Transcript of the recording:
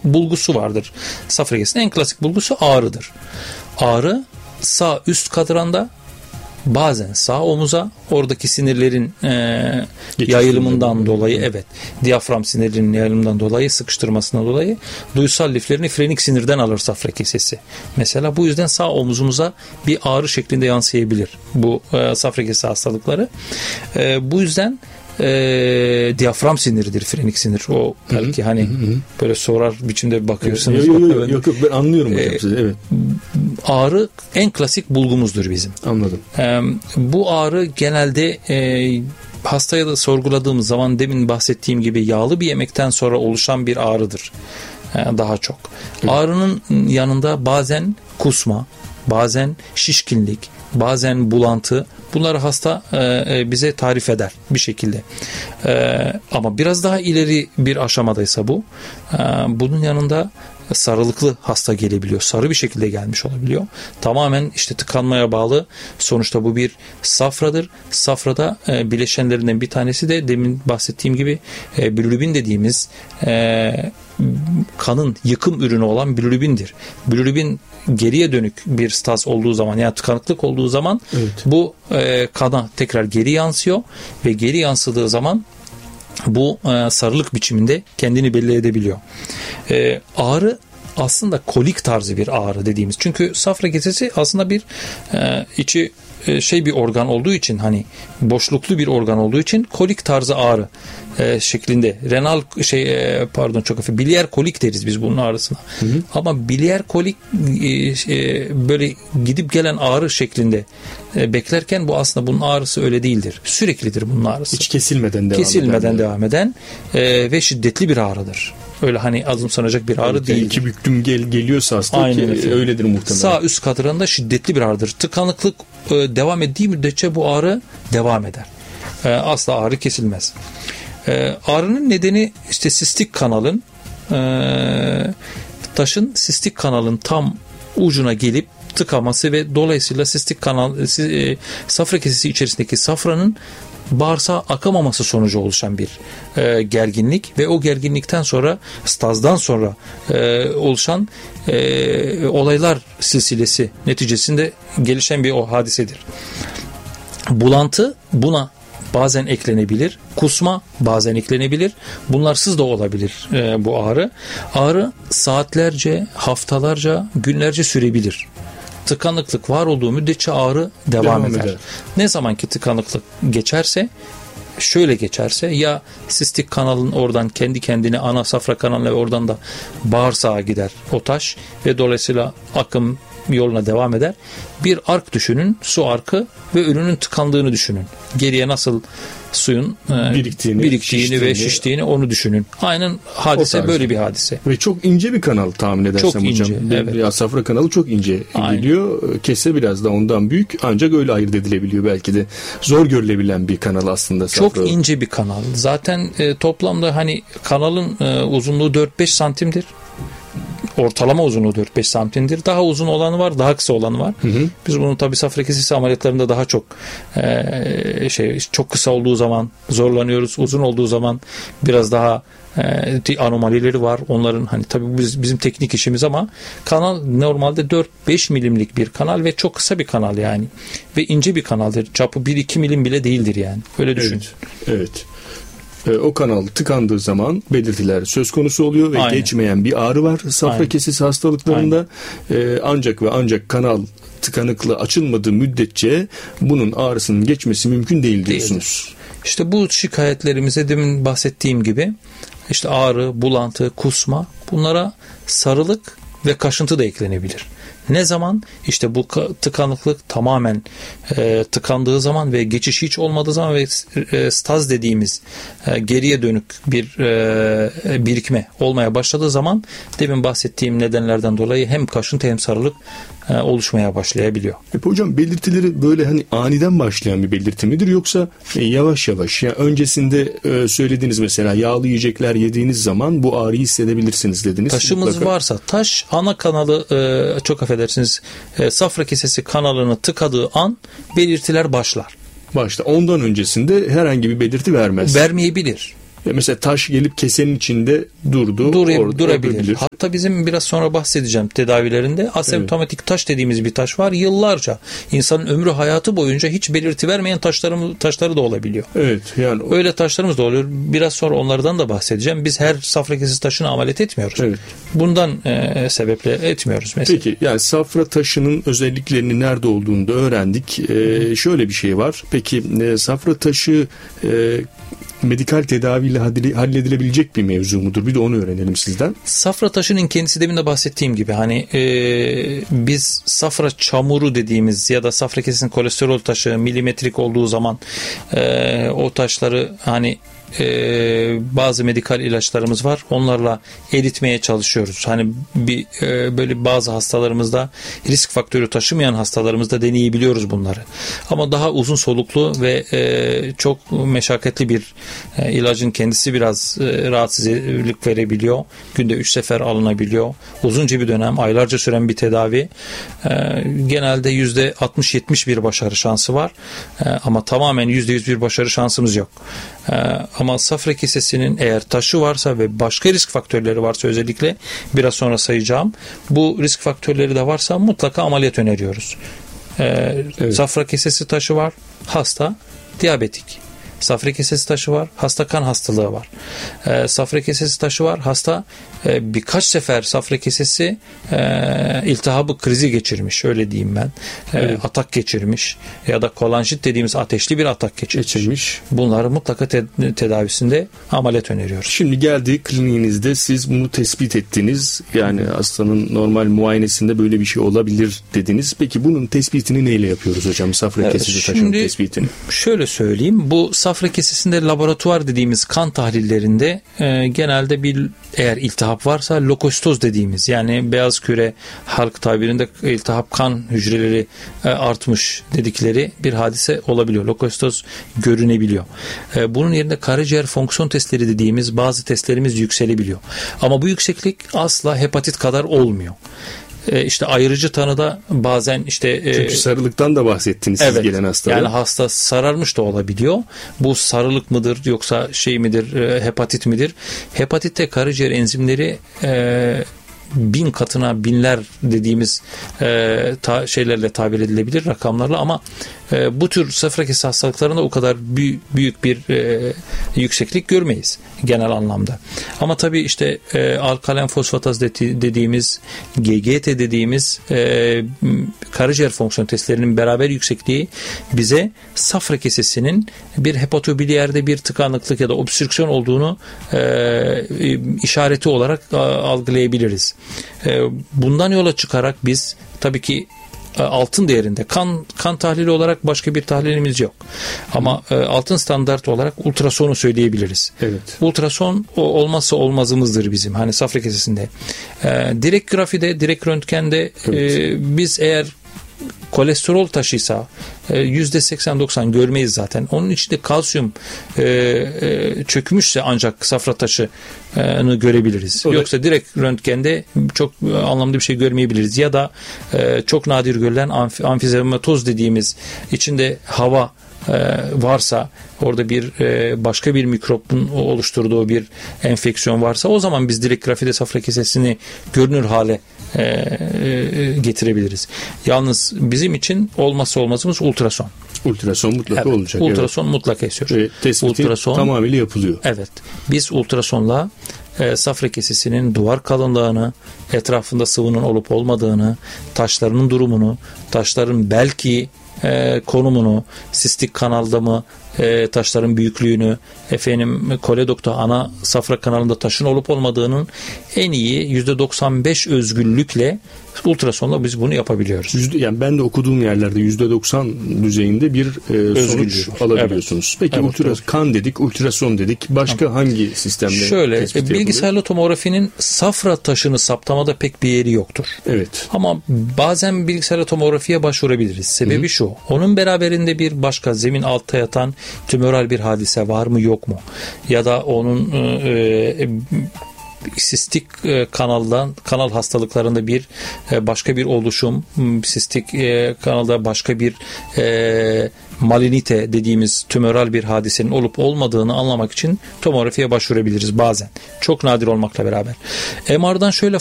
bulgusu vardır. Safra kesesinin en klasik bulgusu ağrıdır. Ağrı sağ üst kadranda, bazen sağ omuza, oradaki sinirlerin yayılımından dolayı, evet, diyafram sinirlerinin yayılımından dolayı, sıkıştırmasından dolayı duysal liflerini frenik sinirden alır safra kesesi. Mesela bu yüzden sağ omuzumuza bir ağrı şeklinde yansıyabilir bu safra kesesi hastalıkları. Bu yüzden diyafram siniridir frenik sinir. O belki hani böyle sorar biçimde bakıyorsunuz. Yok ben anlıyorum hocam size. Evet. Ağrı en klasik bulgumuzdur bizim. Anladım. Bu ağrı genelde hastaya da sorguladığımız zaman demin bahsettiğim gibi yağlı bir yemekten sonra oluşan bir ağrıdır. Daha çok. Ağrının yanında bazen kusma, bazen şişkinlik, bazen bulantı, bunları hasta bize tarif eder bir şekilde. Ama biraz daha ileri bir aşamadaysa bu, bunun yanında sarılıklı hasta gelebiliyor. Sarı bir şekilde gelmiş olabiliyor. Tamamen işte tıkanmaya bağlı. Sonuçta bu bir safradır. Safrada bileşenlerinden bir tanesi de demin bahsettiğim gibi bilirubin dediğimiz kanın yıkım ürünü olan bilirubindir. Bilirubin geriye dönük bir staz olduğu zaman, yani tıkanıklık olduğu zaman, evet, bu kana tekrar geri yansıyor ve geri yansıdığı zaman bu sarılık biçiminde kendini belli edebiliyor. Ağrı aslında kolik tarzı bir ağrı dediğimiz. Çünkü safra kesesi aslında bir içi bir organ olduğu için, hani boşluklu bir organ olduğu için kolik tarzı ağrı şeklinde. Renal biliyer kolik deriz biz bunun ağrısına. Ama biliyer kolik böyle gidip gelen ağrı şeklinde beklerken, bu aslında bunun ağrısı öyle değildir. Süreklidir bunun ağrısı. Hiç kesilmeden devam eden ve şiddetli bir ağrıdır. Öyle hani azımsanacak bir ağrı değil. İki büklüm geliyorsa aslında öyledir muhtemelen. Sağ üst kadranda şiddetli bir ağrıdır. Tıkanıklık devam ettiği müddetçe bu ağrı devam eder. Asla ağrı kesilmez. Ağrının nedeni işte sistik kanalın sistik kanalın tam ucuna gelip tıkaması ve dolayısıyla sistik kanal safra kesesi içerisindeki safranın bağırsağa akamaması sonucu oluşan bir gerginlik ve o gerginlikten sonra, stazdan sonra oluşan olaylar silsilesi neticesinde gelişen bir o hadisedir. Bulantı buna bazen eklenebilir. Kusma bazen eklenebilir. Bunlarsız da olabilir bu ağrı. Ağrı saatlerce, haftalarca, günlerce sürebilir. Tıkanıklık var olduğu müddetçe ağrı devam eder. Ne zamanki tıkanıklık geçerse, şöyle geçerse, ya sistik kanalın oradan kendi kendine ana safra kanalına ve oradan da bağırsağa gider o taş ve dolayısıyla akım yoluna devam eder. Bir ark düşünün, su arkı ve ürünün tıkandığını düşünün. Geriye nasıl suyun biriktiğini ve şiştiğini onu düşünün. Aynen hadise böyle bir hadise. Ve çok ince bir kanal tahmin edersem çok hocam. Ince, evet. Ya safra kanalı çok ince geliyor. Kese biraz da ondan büyük, ancak öyle ayırt edilebiliyor. Belki de zor görülebilen bir kanal aslında safra. Çok ince bir kanal. Zaten toplamda hani kanalın uzunluğu 4-5 santimdir. Ortalama uzunluğu 4-5 santimdir. Daha uzun olanı var, daha kısa olanı var. Biz bunu tabii safra kesesi ameliyatlarında daha çok çok kısa olduğu zaman zorlanıyoruz. Uzun olduğu zaman biraz daha anomalileri var. Onların hani tabii bizim teknik işimiz, ama kanal normalde 4-5 milimlik bir kanal ve çok kısa bir kanal yani. Ve ince bir kanaldır. Çapı 1-2 milim bile değildir yani. Öyle düşün. Evet. O kanal tıkandığı zaman belirtiler söz konusu oluyor ve geçmeyen bir ağrı var safra kesesi hastalıklarında. Ancak kanal tıkanıklığı açılmadığı müddetçe bunun ağrısının geçmesi mümkün değil diyorsunuz. İşte bu şikayetlerimize demin bahsettiğim gibi işte ağrı, bulantı, kusma, bunlara sarılık ve kaşıntı da eklenebilir. Ne zaman? İşte bu tıkanıklık tamamen tıkandığı zaman ve geçiş hiç olmadığı zaman ve staz dediğimiz geriye dönük bir birikme olmaya başladığı zaman, demin bahsettiğim nedenlerden dolayı hem kaşıntı hem sarılık oluşmaya başlayabiliyor. Hocam belirtileri böyle hani aniden başlayan bir belirti midir, yoksa yavaş yavaş, yani öncesinde söylediğiniz mesela yağlı yiyecekler yediğiniz zaman bu ağrıyı hissedebilirsiniz dediniz. Taşımız mutlaka varsa, taş ana kanalı çok affedersiniz safra kesesi kanalını tıkadığı an belirtiler başlar. Ondan öncesinde herhangi bir belirti vermez. Vermeyebilir. Mesela taş gelip kesenin içinde durabilir. Hatta bizim biraz sonra bahsedeceğim tedavilerinde asemptomatik taş dediğimiz bir taş var. Yıllarca insanın ömrü hayatı boyunca hiç belirti vermeyen taşları da olabiliyor. Evet, yani öyle taşlarımız da oluyor. Biraz sonra onlardan da bahsedeceğim. Biz her safra kesesi taşını ameliyat etmiyoruz. Evet. Bundan sebeple etmiyoruz mesela. Peki, yani safra taşının özelliklerinin nerede olduğunu da öğrendik. Şöyle bir şey var. Peki safra taşı medikal tedaviyle halledilebilecek bir mevzu mudur? Bir de onu öğrenelim sizden. Safra taşının kendisi demin de bahsettiğim gibi hani biz safra çamuru dediğimiz ya da safra kesesinin kolesterol taşı milimetrik olduğu zaman o taşları hani bazı medikal ilaçlarımız var. Onlarla eritmeye çalışıyoruz. Hani böyle bazı hastalarımızda risk faktörü taşımayan hastalarımızda deneyebiliyoruz bunları. Ama daha uzun soluklu ve çok meşakkatli bir ilacın kendisi biraz rahatsızlık verebiliyor. Günde 3 sefer alınabiliyor. Uzunca bir dönem, aylarca süren bir tedavi. Genelde %60-70 bir başarı şansı var. Ama tamamen %100 bir başarı şansımız yok. Ama safra kesesinin eğer taşı varsa ve başka risk faktörleri varsa, özellikle biraz sonra sayacağım, bu risk faktörleri de varsa mutlaka ameliyat öneriyoruz. Evet. Safra kesesi taşı var, hasta diyabetik. Safra kesesi taşı var, hasta kan hastalığı var. Safra kesesi taşı var, hasta birkaç sefer safra kesesi iltihabı krizi geçirmiş, öyle diyeyim ben. Evet. Atak geçirmiş ya da kolanjit dediğimiz ateşli bir atak geçirmiş. Bunları mutlaka tedavisinde ameliyat öneriyoruz. Şimdi geldi kliniğinizde, siz bunu tespit ettiniz. Yani hastanın normal muayenesinde böyle bir şey olabilir dediniz. Peki bunun tespitini neyle yapıyoruz hocam? Safra kesesi taşının tespitini. Şöyle söyleyeyim. Bu safra kesesinde laboratuvar dediğimiz kan tahlillerinde genelde eğer iltihap varsa lokositoz dediğimiz, yani beyaz küre halk tabirinde iltihap kan hücreleri artmış dedikleri bir hadise olabiliyor. Lokositoz görünebiliyor. Bunun yerine karaciğer fonksiyon testleri dediğimiz bazı testlerimiz yükselebiliyor. Ama bu yükseklik asla hepatit kadar olmuyor. İşte ayrıcı tanıda bazen çünkü sarılıktan da bahsettiniz siz gelen hastalara. Yani hasta sararmış da olabiliyor. Bu sarılık mıdır yoksa hepatit midir? Hepatitte karaciğer enzimleri 1000 katına binler dediğimiz şeylerle tabir edilebilir, rakamlarla, ama bu tür safra kesesi hastalıklarında o kadar büyük bir yükseklik görmeyiz genel anlamda. Ama tabii alkalen fosfataz dediğimiz, GGT dediğimiz karaciğer fonksiyon testlerinin beraber yüksekliği bize safra kesesinin bir hepatobiliyerde bir tıkanıklık ya da obstrüksiyon olduğunu işareti olarak algılayabiliriz. Bundan yola çıkarak biz tabii ki altın değerinde kan tahlili olarak başka bir tahlilimiz yok. Ama altın standart olarak ultrasonu söyleyebiliriz. Evet. Ultrason olmazsa olmazımızdır bizim hani safra kesesinde. Direkt grafide, direkt röntgende biz eğer kolesterol taşıysa %80-90 görmeyiz zaten. Onun içinde kalsiyum çökmüşse ancak safra taşını görebiliriz. Yoksa direkt röntgende çok anlamlı bir şey görmeyebiliriz. Ya da çok nadir görülen amfizematoz dediğimiz, içinde hava varsa, orada başka bir mikropun oluşturduğu bir enfeksiyon varsa, o zaman biz direkt grafide safra kesesini görünür hale getirebiliriz. Yalnız bizim için olmazsa olmazımız ultrason. Ultrason mutlaka olacak. Ultrason mutlaka istiyoruz. Tespiti tamamıyla yapılıyor. Evet. Biz ultrasonla safra kesesinin duvar kalınlığını, etrafında sıvının olup olmadığını, taşlarının durumunu, taşların belki konumunu, sistik kanalda mı, taşların büyüklüğünü, koledokta ana safra kanalında taşın olup olmadığının en iyi %95 özgürlükle ultrasonla biz bunu yapabiliyoruz. Yani ben de okuduğum yerlerde %90 düzeyinde bir sonuç alabiliyorsunuz. Evet. Peki kan dedik, ultrason dedik. Başka hangi sistemde tespit yapılıyor? Bilgisayarlı tomografinin safra taşını saptamada pek bir yeri yoktur. Evet. Ama bazen bilgisayarlı tomografiye başvurabiliriz. Sebebi şu: onun beraberinde bir başka zemin altta yatan tümöral bir hadise var mı yok mu? Ya da onun sistik kanal hastalıklarında bir başka bir oluşum, sistik kanalda başka bir malinite dediğimiz tümöral bir hadisenin olup olmadığını anlamak için tomografiye başvurabiliriz bazen. Çok nadir olmakla beraber. MR'dan şöyle